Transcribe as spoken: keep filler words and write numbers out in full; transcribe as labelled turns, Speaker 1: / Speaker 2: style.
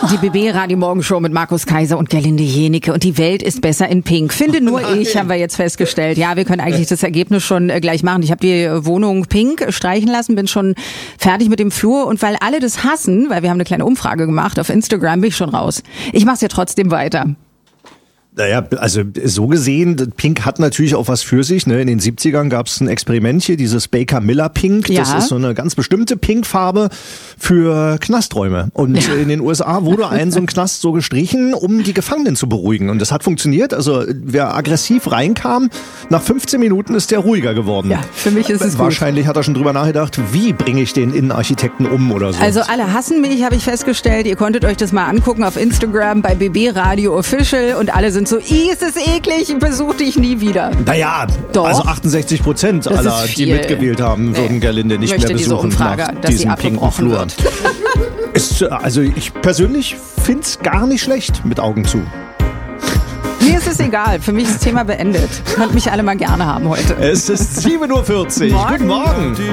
Speaker 1: Die B B Radio Morgenshow mit Markus Kaiser und Gerlinde Jenike. Und die Welt ist besser in Pink. Finde nur
Speaker 2: Nein.
Speaker 1: ich, haben wir jetzt festgestellt. Ja, wir können eigentlich das Ergebnis schon äh, gleich machen. Ich habe die Wohnung pink streichen lassen, bin schon fertig mit dem Flur. Und weil alle das hassen, weil wir haben eine kleine Umfrage gemacht auf Instagram, bin ich schon raus. Ich mache es ja trotzdem weiter.
Speaker 2: Naja, also so gesehen, Pink hat natürlich auch was für sich. Ne? In den siebzigern gab es ein Experiment hier, dieses Baker-Miller-Pink. Das
Speaker 1: Ja.
Speaker 2: ist so eine ganz bestimmte Pinkfarbe für Knasträume. Und
Speaker 1: Ja.
Speaker 2: in den U S A wurde ein so ein Knast so gestrichen, um die Gefangenen zu beruhigen. Und das hat funktioniert. Also wer aggressiv reinkam, nach fünfzehn Minuten ist der ruhiger geworden.
Speaker 1: Ja, für mich ist es gut.
Speaker 2: Wahrscheinlich hat er schon drüber nachgedacht, wie bringe ich den Innenarchitekten um oder so.
Speaker 1: Also alle hassen mich, habe ich festgestellt. Ihr konntet euch das mal angucken auf Instagram bei B B Radio Official und alle sind so, i, ist es eklig, besuch dich nie wieder.
Speaker 2: Naja,
Speaker 1: Doch.
Speaker 2: also achtundsechzig Prozent
Speaker 1: Das
Speaker 2: aller,
Speaker 1: ist
Speaker 2: die
Speaker 1: viel.
Speaker 2: mitgewählt haben, würden
Speaker 1: Nee.
Speaker 2: Gerlinde nicht
Speaker 1: Möchte
Speaker 2: mehr
Speaker 1: diese
Speaker 2: besuchen
Speaker 1: Umfrage,
Speaker 2: nach
Speaker 1: dass sie
Speaker 2: diesem pinken
Speaker 1: abgebrochen
Speaker 2: Flur.
Speaker 1: wird.
Speaker 2: Ist, äh, also ich persönlich find's gar nicht schlecht mit Augen zu.
Speaker 1: Mir ist es egal, für mich ist das Thema beendet. Könnt mich alle mal gerne haben heute.
Speaker 2: Es ist sieben Uhr vierzig.
Speaker 1: Morgen.
Speaker 2: Guten Morgen.